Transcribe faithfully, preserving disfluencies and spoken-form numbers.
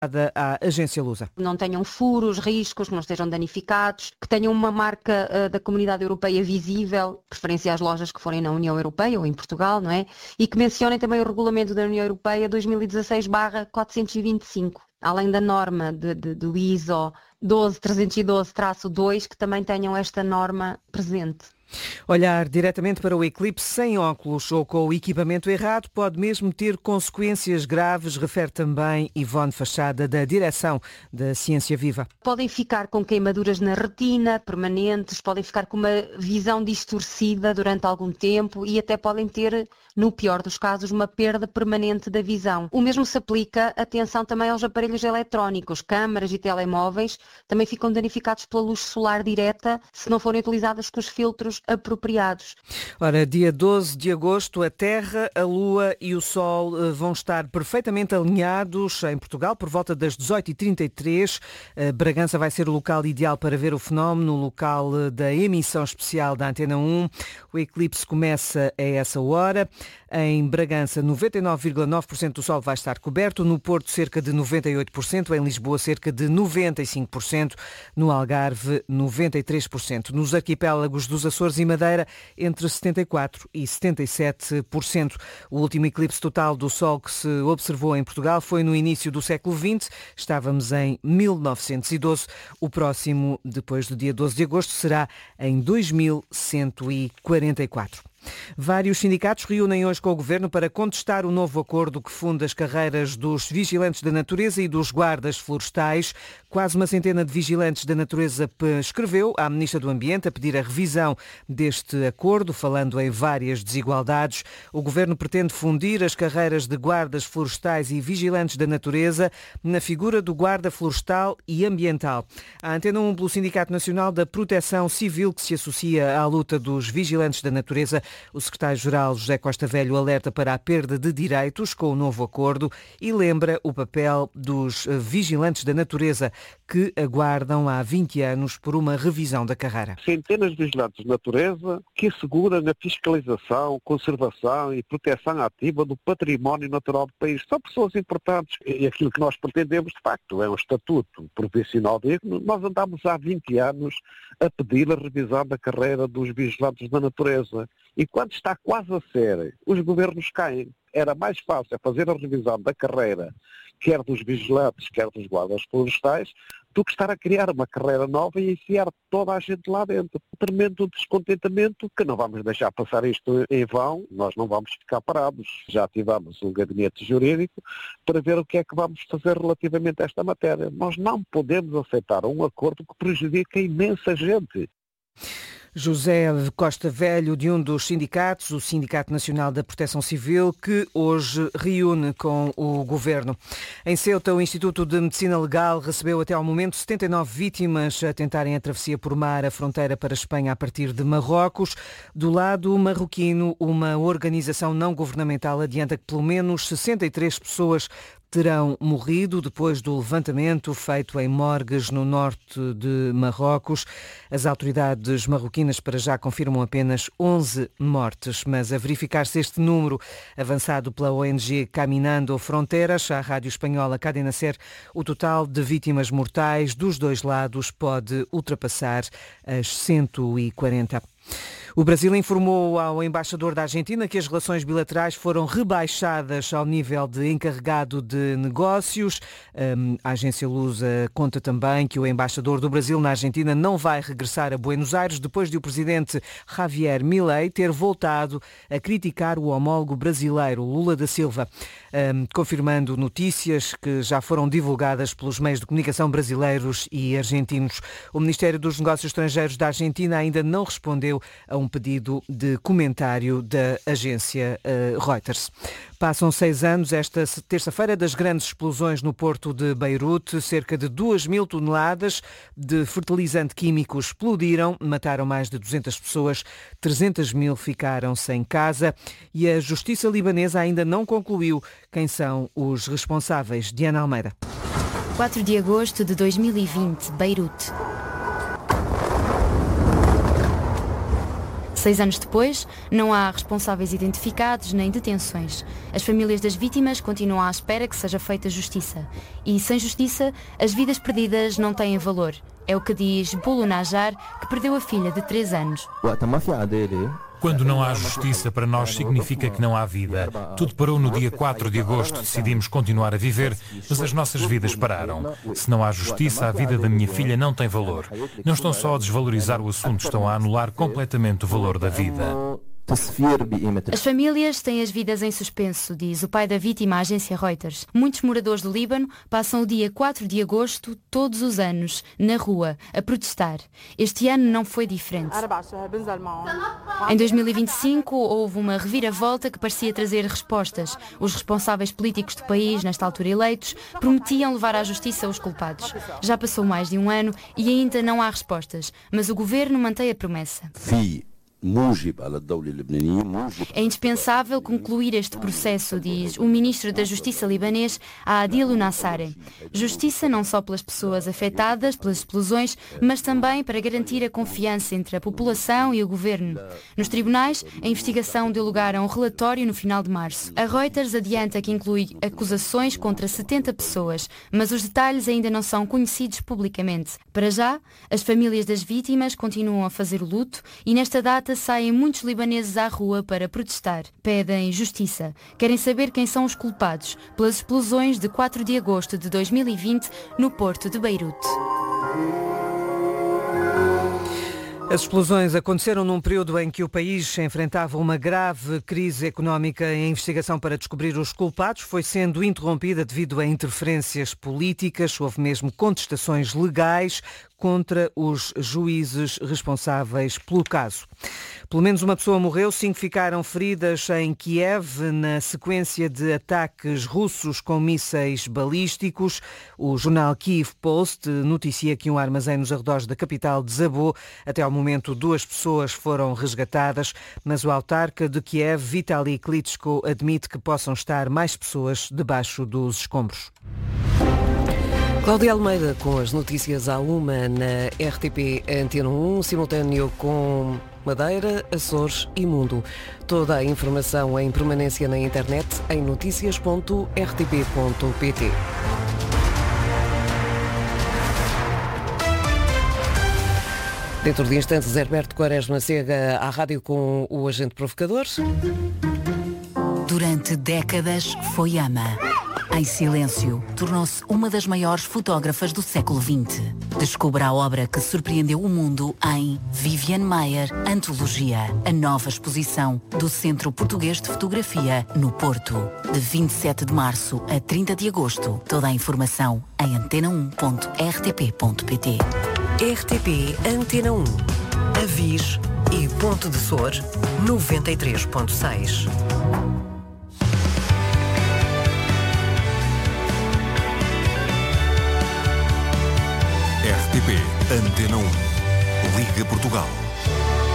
à agência Lusa. Não tenham furos, riscos, que não estejam danificados, que tenham uma marca uh, da Comunidade Europeia visível, preferência às lojas que forem na União Europeia ou em Portugal, não é? E que mencionem também o regulamento da União Europeia dois mil e dezasseis barra quatrocentos e vinte e cinco, além da norma de, de, do I S O doze mil trezentos e doze traço dois, que também tenham esta norma presente. Olhar diretamente para o eclipse sem óculos ou com o equipamento errado pode mesmo ter consequências graves, refere também Ivone Fachada, da Direção da Ciência Viva. Podem ficar com queimaduras na retina permanentes, podem ficar com uma visão distorcida durante algum tempo e até podem ter, no pior dos casos, uma perda permanente da visão. O mesmo se aplica, atenção, também aos aparelhos eletrónicos, câmaras e telemóveis, também ficam danificados pela luz solar direta se não forem utilizadas com os filtros apropriados. Ora, dia doze de agosto, a Terra, a Lua e o Sol vão estar perfeitamente alinhados em Portugal por volta das dezoito e trinta e três. Bragança vai ser o local ideal para ver o fenómeno, o local da emissão especial da Antena um. O eclipse começa a essa hora. Em Bragança, noventa e nove vírgula nove por cento do sol vai estar coberto, no Porto cerca de noventa e oito por cento, em Lisboa cerca de noventa e cinco por cento, no Algarve noventa e três por cento. Nos arquipélagos dos Açores e Madeira, entre setenta e quatro por cento e setenta e sete por cento. O último eclipse total do Sol que se observou em Portugal foi no início do século vinte, estávamos em mil novecentos e doze. O próximo, depois do dia doze de agosto, será em dois mil cento e quarenta e quatro. Vários sindicatos reúnem hoje com o Governo para contestar o novo acordo que funda as carreiras dos vigilantes da natureza e dos guardas florestais. Quase uma centena de vigilantes da natureza escreveu à Ministra do Ambiente a pedir a revisão deste acordo, falando em várias desigualdades. O Governo pretende fundir as carreiras de guardas florestais e vigilantes da natureza na figura do guarda florestal e ambiental. A Antena um, pelo Sindicato Nacional da Proteção Civil, que se associa à luta dos vigilantes da natureza, o secretário-geral José Costa Velho alerta para a perda de direitos com o novo acordo e lembra o papel dos vigilantes da natureza que aguardam há vinte anos por uma revisão da carreira. Centenas de vigilantes de natureza que asseguram a fiscalização, conservação e proteção ativa do património natural do país. São pessoas importantes e aquilo que nós pretendemos, de facto, é um estatuto profissional digno. Nós andamos há vinte anos a pedir a revisão da carreira dos vigilantes da natureza. E quando está quase a ser, os governos caem. Era mais fácil fazer a revisão da carreira, quer dos vigilantes, quer dos guardas florestais, do que estar a criar uma carreira nova e enfiar toda a gente lá dentro. Um tremendo descontentamento que não vamos deixar passar isto em vão, nós não vamos ficar parados. Já ativamos um gabinete jurídico para ver o que é que vamos fazer relativamente a esta matéria. Nós não podemos aceitar um acordo que prejudica imensa gente. José Costa Velho, de um dos sindicatos, o Sindicato Nacional da Proteção Civil, que hoje reúne com o Governo. Em Ceuta, o Instituto de Medicina Legal recebeu até ao momento setenta e nove vítimas a tentarem a travessia por mar, a fronteira para a Espanha a partir de Marrocos. Do lado marroquino, uma organização não governamental adianta que pelo menos sessenta e três pessoas terão morrido depois do levantamento feito em morgues no norte de Marrocos. As autoridades marroquinas para já confirmam apenas onze mortes, mas a verificar-se este número avançado pela O N G Caminando Fronteiras, à rádio espanhola Cadena Ser, o total de vítimas mortais dos dois lados pode ultrapassar as cento e quarenta. O Brasil informou ao embaixador da Argentina que as relações bilaterais foram rebaixadas ao nível de encarregado de negócios. A agência Lusa conta também que o embaixador do Brasil na Argentina não vai regressar a Buenos Aires depois de o presidente Javier Milei ter voltado a criticar o homólogo brasileiro Lula da Silva, confirmando notícias que já foram divulgadas pelos meios de comunicação brasileiros e argentinos. O Ministério dos Negócios Estrangeiros da Argentina ainda não respondeu a um pedido de comentário da agência uh, Reuters. Passam seis anos esta terça-feira das grandes explosões no porto de Beirute. Cerca de duas mil toneladas de fertilizante químico explodiram, mataram mais de duzentas pessoas, trezentas mil ficaram sem casa e a justiça libanesa ainda não concluiu quem são os responsáveis. Diana Almeida. quatro de agosto de dois mil e vinte, Beirute. Seis anos depois, não há responsáveis identificados nem detenções. As famílias das vítimas continuam à espera que seja feita justiça. E sem justiça, as vidas perdidas não têm valor. É o que diz Bulu Najar, que perdeu a filha de três anos. Quando não há justiça, para nós significa que não há vida. Tudo parou no dia quatro de agosto, decidimos continuar a viver, mas as nossas vidas pararam. Se não há justiça, a vida da minha filha não tem valor. Não estão só a desvalorizar o assunto, estão a anular completamente o valor da vida. As famílias têm as vidas em suspenso, diz o pai da vítima à agência Reuters. Muitos moradores do Líbano passam o dia quatro de agosto, todos os anos, na rua, a protestar. Este ano não foi diferente. Em dois mil e vinte e cinco, houve uma reviravolta que parecia trazer respostas. Os responsáveis políticos do país, nesta altura eleitos, prometiam levar à justiça os culpados. Já passou mais de um ano e ainda não há respostas, mas o governo mantém a promessa. É indispensável concluir este processo, diz o ministro da Justiça libanês, Adil Nassare. Justiça não só pelas pessoas afetadas pelas explosões, mas também para garantir a confiança entre a população e o governo. Nos tribunais, a investigação deu lugar a um relatório no final de março. A Reuters adianta que inclui acusações contra setenta pessoas, mas os detalhes ainda não são conhecidos publicamente. Para já, as famílias das vítimas continuam a fazer o luto e nesta data saem muitos libaneses à rua para protestar. Pedem justiça. Querem saber quem são os culpados pelas explosões de quatro de agosto de dois mil e vinte no porto de Beirute. As explosões aconteceram num período em que o país enfrentava uma grave crise económica. A investigação para descobrir os culpados foi sendo interrompida devido a interferências políticas. Houve mesmo contestações legais contra os juízes responsáveis pelo caso. Pelo menos uma pessoa morreu, cinco ficaram feridas em Kiev na sequência de ataques russos com mísseis balísticos. O jornal Kyiv Post noticia que um armazém nos arredores da capital desabou. Até ao momento, duas pessoas foram resgatadas, mas o autarca de Kiev, Vitaly Klitschko, admite que possam estar mais pessoas debaixo dos escombros. Cláudia Almeida com as notícias à uma na R T P Antena um, simultâneo com Madeira, Açores e Mundo. Toda a informação em permanência na internet em noticias ponto r t p ponto p t. Dentro de instantes, Herberto Quaresma chega à rádio com o agente provocador. Durante décadas foi ama. Em silêncio, tornou-se uma das maiores fotógrafas do século vinte. Descubra a obra que surpreendeu o mundo em Viviane Maier, Antologia, a nova exposição do Centro Português de Fotografia, no Porto. De vinte e sete de março a trinta de agosto. Toda a informação em antena um ponto r t p ponto p t. R T P Antena um. Avis e Ponte de Sor, noventa e três ponto seis. R T P Antena um. Liga Portugal.